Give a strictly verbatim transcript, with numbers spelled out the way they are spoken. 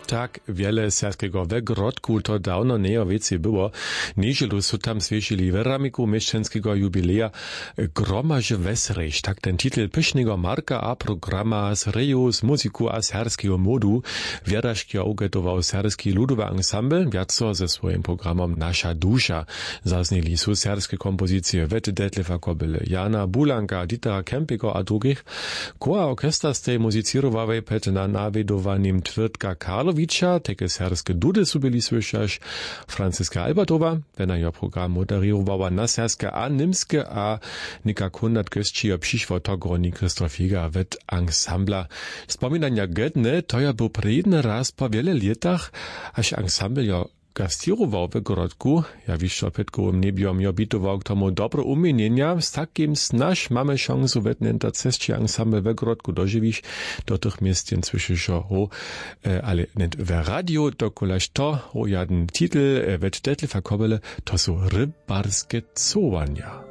tak wiele serskiego wegrodku to dawno nie o wiecie było. Niedzielu są tam zwiesili w ramiku mieszczenskiego jubileja Gromaże Wesrejś. Tak ten titel pysznego marka a programa z reju, z muzyku a serskiego modu. Wierażki ugetował serski ludowy ensemble, wiaco ze swoim programom Nasza Dusza. Zaznili są serskie kompozycje Wety Detlefa Kobyle, Jana Bulanka, Dietera Kempigo a drugich. Koła orkestra z tej muzycirowawej na nawiedovaním Twrdka Karlovicza, takie serskie dudy su byli słyszać, Franciska Albertowa, wena jo program moderirowała na serske a nimske, a Nika Kundat Köstči obšišvo togroni Krzysztofiga wet ensembla. Wspominania gedne, to ja był predny raz po wiele latach, aż ensemble jo gastirował w Grodku, ja wiesz, opětkovým nebiom jo bytował k tomu dobre umienienia, z takim snaž mamy šansu vetnenta cestči ensemble w Grodku doživiš, do tych miestien słyszysz ho, ale net w radio, dokolaž to, ho jaden titel, wet Detlefa Kobyle, to są rybarskie cowania.